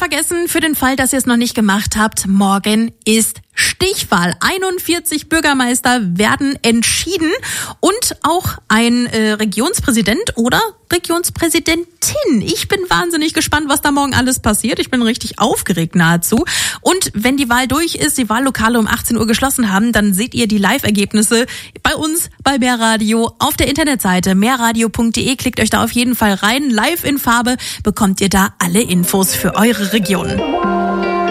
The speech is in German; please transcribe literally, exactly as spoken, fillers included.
vergessen, für den Fall, dass ihr es noch nicht gemacht habt, morgen ist Stichwahl. einundvierzig Bürgermeister werden entschieden und auch ein äh, Regionspräsident oder Regionspräsidentin. Ich bin wahnsinnig gespannt, was da morgen alles passiert. Ich bin richtig aufgeregt nahezu. Und wenn die Wahl durch ist, die Wahllokale um achtzehn Uhr geschlossen haben, dann seht ihr die Live-Ergebnisse bei uns bei Mehrradio auf der Internetseite mehrradio punkt de. Klickt euch da auf jeden Fall rein. Live in Farbe bekommt ihr da alle Infos für eure Region.